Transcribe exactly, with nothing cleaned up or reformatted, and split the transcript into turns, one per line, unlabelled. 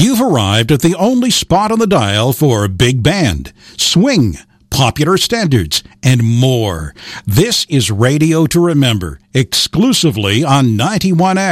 You've arrived at the only spot on the dial for big band, swing, popular standards, and more. This is Radio to Remember, exclusively on ninety-one X.